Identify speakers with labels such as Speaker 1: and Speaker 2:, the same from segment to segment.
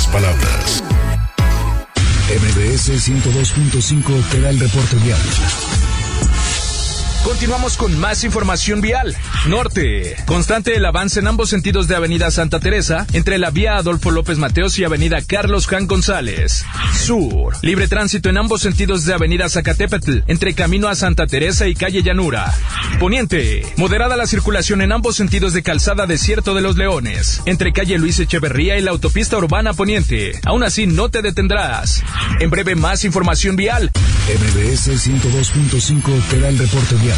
Speaker 1: palabras. MBS 102.5 te da el reporte vial.
Speaker 2: Continuamos con más información vial. Norte. Constante el avance en ambos sentidos de Avenida Santa Teresa, entre la vía Adolfo López Mateos y Avenida Carlos Jan González. Sur. Libre tránsito en ambos sentidos de Avenida Zacatépetl, entre Camino a Santa Teresa y Calle Llanura. Poniente. Moderada la circulación en ambos sentidos de Calzada Desierto de los Leones, entre Calle Luis Echeverría y la Autopista Urbana Poniente. Aún así, no te detendrás. En breve, más información vial.
Speaker 1: MBS 102.5 te da el reporte vial.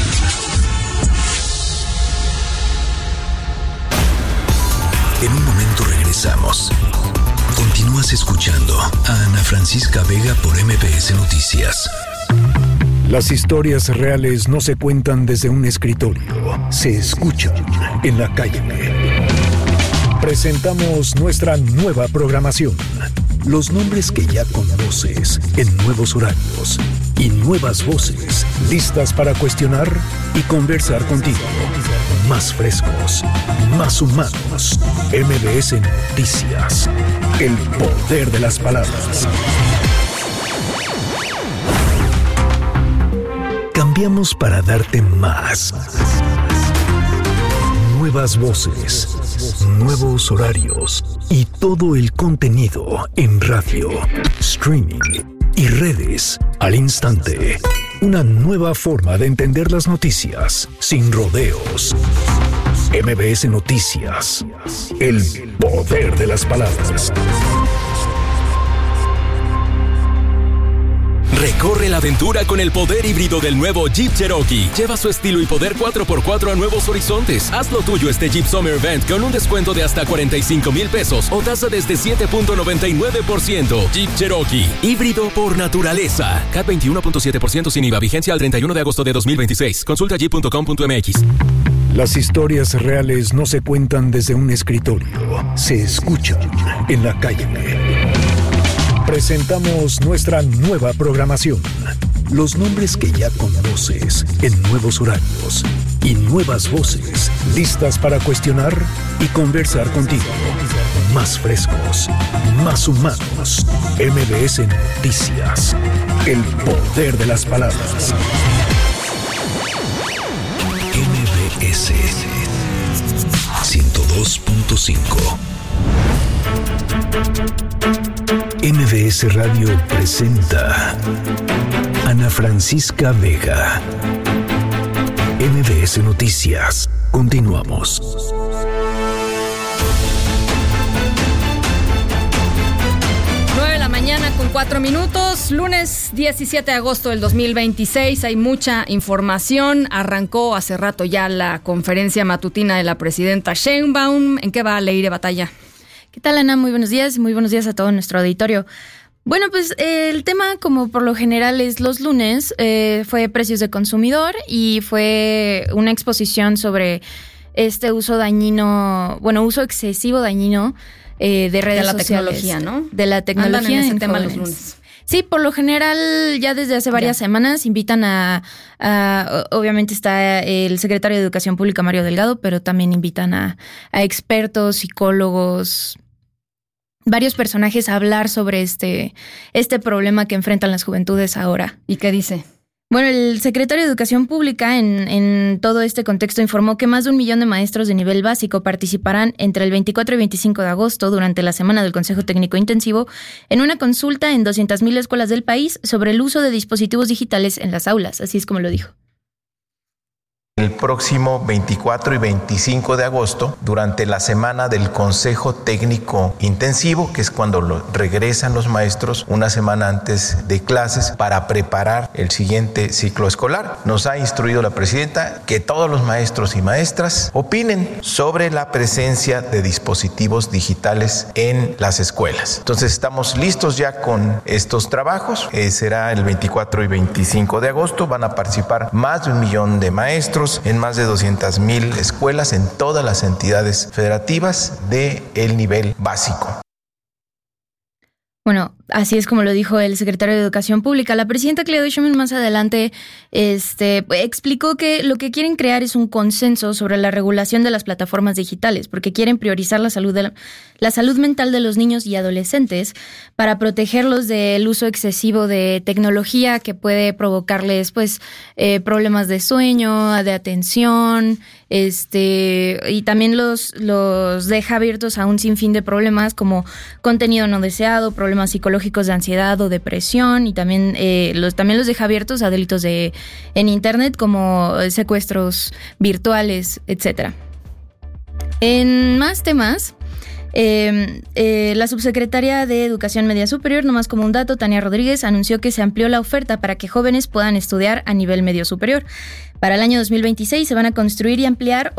Speaker 1: En un momento regresamos. Continúas escuchando a Ana Francisca Vega por MBS Noticias. Las historias reales no se cuentan desde un escritorio, se escuchan en la calle. Presentamos nuestra nueva programación. Los nombres que ya conoces en nuevos horarios y nuevas voces listas para cuestionar y conversar contigo. Más frescos, más humanos. MBS Noticias. El poder de las palabras. Cambiamos para darte más. Nuevas voces, nuevos horarios y todo el contenido en radio, streaming y redes al instante. Una nueva forma de entender las noticias sin rodeos. MBS Noticias. El poder de las palabras.
Speaker 3: Recorre la aventura con el poder híbrido del nuevo Jeep Cherokee. Lleva su estilo y poder 4x4 a nuevos horizontes. Haz lo tuyo este Jeep Summer Event con un descuento de hasta 45,000 pesos o tasa desde 7.99%. Jeep Cherokee, híbrido por naturaleza. CAT 21.7% sin IVA. Vigencia al 31 de agosto de 2026. Consulta jeep.com.mx.
Speaker 1: Las historias reales no se cuentan desde un escritorio, se escuchan en la calle. Presentamos nuestra nueva programación. Los nombres que ya conoces en nuevos horarios y nuevas voces listas para cuestionar y conversar contigo. Más frescos, más humanos. MBS Noticias. El poder de las palabras. MBS 102.5. MBS Radio presenta Ana Francisca Vega. MBS Noticias. Continuamos.
Speaker 4: Mañana con 4 minutos, lunes 17 de agosto del 2026, hay mucha información. Arrancó hace rato ya la conferencia matutina de la presidenta Sheinbaum. ¿En qué va Leire Batalla?
Speaker 5: ¿Qué tal, Ana? Muy buenos días a todo nuestro auditorio. Bueno, pues el tema, como por lo general es los lunes, fue precios de consumidor y fue una exposición sobre este uso excesivo dañino de redes sociales.
Speaker 4: De la tecnología, ¿no?
Speaker 5: De la tecnología.
Speaker 4: Andan en ese tema los lunes.
Speaker 5: Sí, por lo general ya desde hace varias semanas invitan a obviamente está el secretario de Educación Pública, Mario Delgado, pero también invitan a expertos, psicólogos, varios personajes a hablar sobre este problema que enfrentan las juventudes ahora.
Speaker 4: ¿Y qué dice?
Speaker 5: Bueno, el secretario de Educación Pública en todo este contexto informó que más de 1 millón de maestros de nivel básico participarán entre el 24 y 25 de agosto durante la semana del Consejo Técnico Intensivo en una consulta en 200,000 escuelas del país sobre el uso de dispositivos digitales en las aulas, así es como lo dijo.
Speaker 6: El próximo 24 y 25 de agosto, durante la semana del Consejo Técnico Intensivo, que es cuando regresan los maestros una semana antes de clases para preparar el siguiente ciclo escolar. Nos ha instruido la presidenta que todos los maestros y maestras opinen sobre la presencia de dispositivos digitales en las escuelas. Entonces estamos listos ya con estos trabajos. Será el 24 y 25 de agosto. Van a participar más de 1 millón de maestros en más de 200,000 escuelas en todas las entidades federativas del nivel básico.
Speaker 5: Bueno, Así es como lo dijo el secretario de Educación Pública. La presidenta Claudia Sheinbaum más adelante explicó que lo que quieren crear es un consenso sobre la regulación de las plataformas digitales, porque quieren priorizar la salud mental de los niños y adolescentes para protegerlos del uso excesivo de tecnología que puede provocarles problemas de sueño, de atención, y también los deja abiertos a un sinfín de problemas como contenido no deseado, problemas psicológicos de ansiedad o depresión, y también los deja abiertos a delitos en internet como secuestros virtuales, etcétera. En más temas, la subsecretaria de Educación Media Superior, nomás como un dato, Tania Rodríguez, anunció que se amplió la oferta para que jóvenes puedan estudiar a nivel medio superior. Para el año 2026 se van a construir y ampliar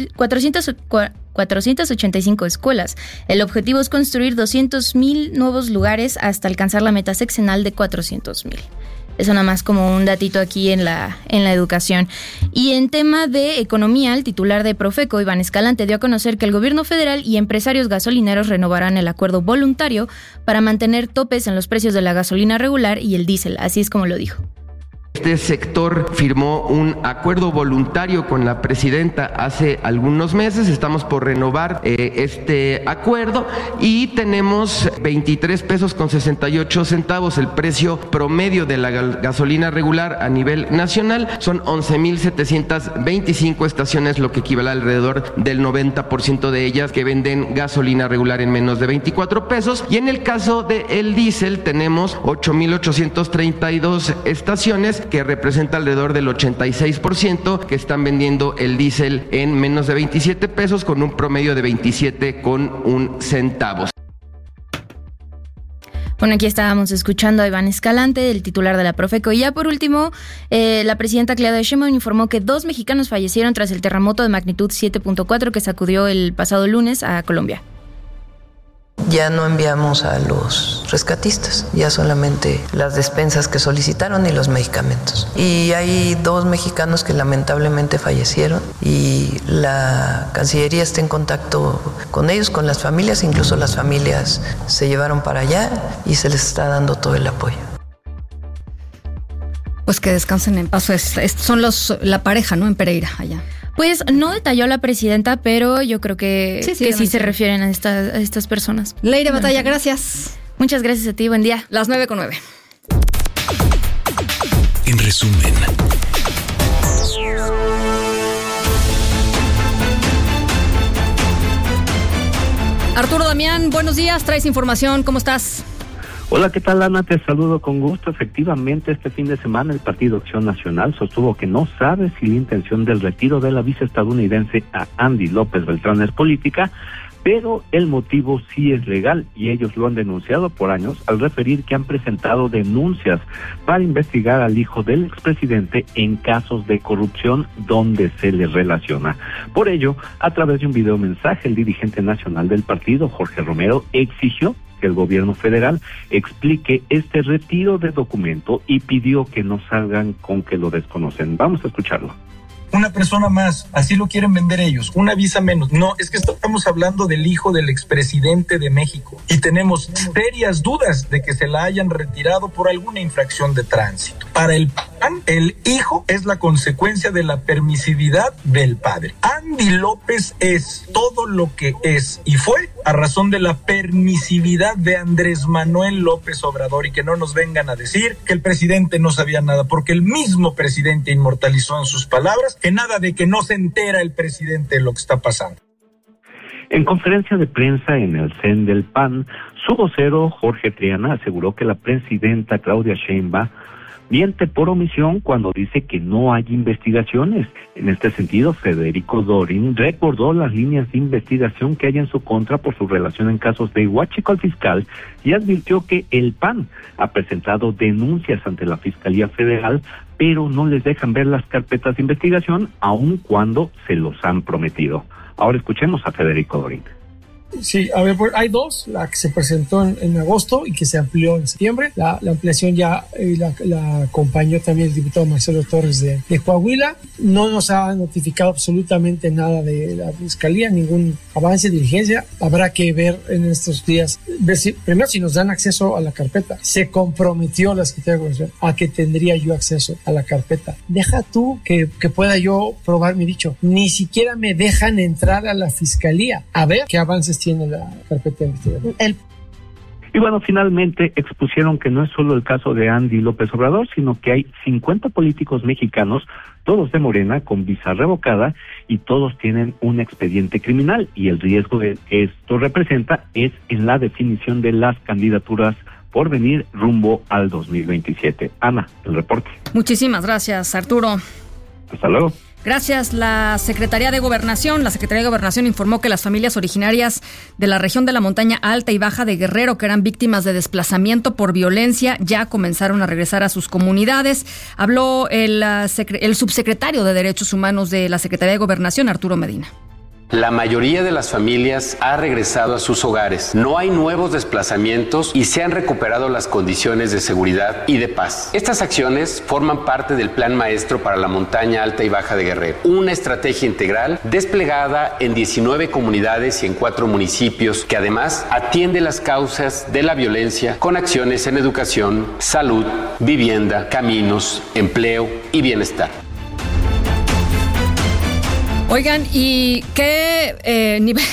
Speaker 5: 485 escuelas. El objetivo es construir 200,000 nuevos lugares hasta alcanzar la meta sexenal de 400,000. Eso nada más como un datito aquí en la educación. Y en tema de economía, el titular de Profeco, Iván Escalante, dio a conocer que el gobierno federal y empresarios gasolineros renovarán el acuerdo voluntario para mantener topes en los precios de la gasolina regular y el diésel. Así es como lo dijo.
Speaker 7: Este sector firmó un acuerdo voluntario con la presidenta hace algunos meses. Estamos por renovar este acuerdo y tenemos 23 pesos con 68 centavos el precio promedio de la gasolina regular a nivel nacional. Son 11,725 estaciones, lo que equivale a alrededor del 90% de ellas que venden gasolina regular en menos de 24 pesos. Y en el caso del diésel tenemos 8,832 estaciones que representa alrededor del 86% que están vendiendo el diésel en menos de 27 pesos con un promedio de 27,1 centavos.
Speaker 5: Bueno, aquí estábamos escuchando a Iván Escalante, el titular de la Profeco. Y ya por último, la presidenta Claudia Sheinbaum informó que 2 mexicanos fallecieron tras el terremoto de magnitud 7.4 que sacudió el pasado lunes a Colombia.
Speaker 8: Ya no enviamos a los rescatistas, ya solamente las despensas que solicitaron y los medicamentos. Y hay 2 mexicanos que lamentablemente fallecieron y la Cancillería está en contacto con ellos, con las familias, incluso las familias se llevaron para allá y se les está dando todo el apoyo.
Speaker 4: Pues que descansen en paz. Son la pareja, ¿no? En Pereira, allá.
Speaker 5: Pues no detalló la presidenta, pero yo creo que sí se refieren a estas personas.
Speaker 4: Leire Batalla, gracias.
Speaker 5: Muchas gracias a ti, buen día.
Speaker 4: Las 9:09.
Speaker 1: En resumen,
Speaker 4: Arturo Damián, buenos días, traes información, ¿cómo estás?
Speaker 9: Hola, ¿qué tal, Ana? Te saludo con gusto. Efectivamente, este fin de semana el Partido Acción Nacional sostuvo que no sabe si la intención del retiro de la viceestadounidense a Andy López Beltrán es política, pero el motivo sí es legal y ellos lo han denunciado por años al referir que han presentado denuncias para investigar al hijo del expresidente en casos de corrupción donde se le relaciona. Por ello, a través de un videomensaje, el dirigente nacional del partido, Jorge Romero, exigió que el gobierno federal explique este retiro de documento y pidió que no salgan con que lo desconocen. Vamos a escucharlo.
Speaker 10: Una persona más, así lo quieren vender ellos, una visa menos. No, es que estamos hablando del hijo del expresidente de México y tenemos serias dudas de que se la hayan retirado por alguna infracción de tránsito. Para el PAN, el hijo es la consecuencia de la permisividad del padre. Andy López es todo lo que es y fue a razón de la permisividad de Andrés Manuel López Obrador, y que no nos vengan a decir que el presidente no sabía nada, porque el mismo presidente inmortalizó en sus palabras que nada de que no se entera el presidente de lo que está pasando.
Speaker 9: En conferencia de prensa en el CEN del PAN, su vocero Jorge Triana aseguró que la presidenta Claudia Sheinbaum miente por omisión cuando dice que no hay investigaciones. En este sentido, Federico Dorin recordó las líneas de investigación que hay en su contra por su relación en casos de huachicoleo al fiscal y advirtió que el PAN ha presentado denuncias ante la Fiscalía Federal, pero no les dejan ver las carpetas de investigación aun cuando se los han prometido. Ahora escuchemos a Federico Dorin.
Speaker 11: Sí, a ver, hay dos, la que se presentó en agosto y que se amplió en septiembre. La ampliación ya la acompañó también el diputado Marcelo Torres de Coahuila. No nos ha notificado absolutamente nada de la Fiscalía, ningún avance de diligencia. Habrá que ver en estos días, ver primero si nos dan acceso a la carpeta. Se comprometió la Secretaría de Gobernación a que tendría yo acceso a la carpeta. Deja tú que pueda yo probar mi dicho. Ni siquiera me dejan entrar a la Fiscalía a ver qué avances tiene la carpeta de investigación.
Speaker 9: Y bueno, finalmente expusieron que no es solo el caso de Andy López Obrador, sino que hay 50 políticos mexicanos, todos de Morena, con visa revocada, y todos tienen un expediente criminal. Y el riesgo que esto representa es en la definición de las candidaturas por venir rumbo al 2027. Ana, el reporte.
Speaker 4: Muchísimas gracias, Arturo.
Speaker 9: Hasta luego.
Speaker 4: Gracias. La Secretaría de Gobernación informó que las familias originarias de la región de la montaña alta y baja de Guerrero, que eran víctimas de desplazamiento por violencia, ya comenzaron a regresar a sus comunidades. Habló el subsecretario de Derechos Humanos de la Secretaría de Gobernación, Arturo Medina.
Speaker 12: La mayoría de las familias ha regresado a sus hogares. No hay nuevos desplazamientos y se han recuperado las condiciones de seguridad y de paz. Estas acciones forman parte del Plan Maestro para la Montaña Alta y Baja de Guerrero, una estrategia integral desplegada en 19 comunidades y en 4 municipios que además atiende las causas de la violencia con acciones en educación, salud, vivienda, caminos, empleo y bienestar.
Speaker 4: Oigan, ¿y qué nivel